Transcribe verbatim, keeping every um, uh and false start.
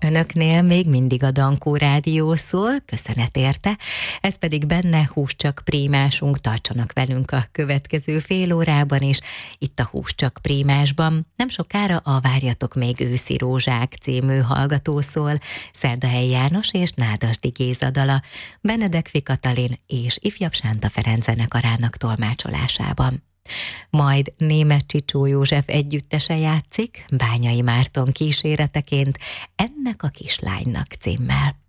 Önöknél még mindig a Dankó Rádió szól, köszönet érte, ez pedig benne Húscsak Prímásunk, tartsanak velünk a következő fél órában is, itt a Húscsak Prímásban. Nem sokára a Várjatok még őszi rózsák című hallgató szól, Szerdahelyi János és Nádasdy Géza dala, Benedekfi Katalin és Ifjabb Sánta Ferenc zenekarának tolmácsolásában. Majd Németh Csicsó József együttese játszik, Bányai Márton kíséreteként, Ennek a kislánynak címmel.